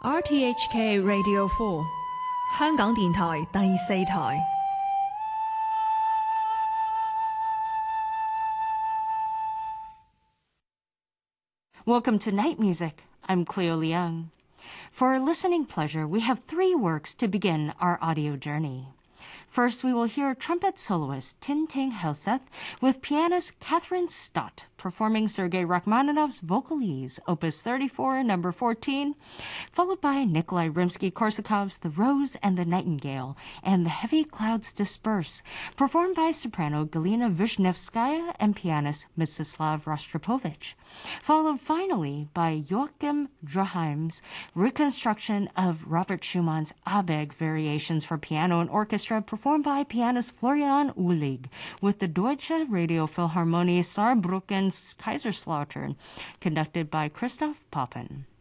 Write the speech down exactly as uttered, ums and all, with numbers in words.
R T H K Radio four 香港電台第四台。 Welcome to Night Music. I'm Cleo Leung. For our listening pleasure, we have three works to begin our audio journey. First, we will hear trumpet soloist Tin Ting Helseth with pianist Catherine Stott performing Sergei Rachmaninoff's Vocalese, Opus thirty-four, number fourteen, followed by Nikolai Rimsky-Korsakov's The Rose and the Nightingale and The Heavy Clouds Disperse, performed by soprano Galina Vishnevskaya and pianist Mstislav Rostropovich, followed finally by Joachim Draheim's reconstruction of Robert Schumann's Abegg variations for piano and orchestra, performed by pianist Florian Uhlig with the Deutsche Radio Philharmonie Saarbrücken's Kaiserslautern, conducted by Christoph Papen.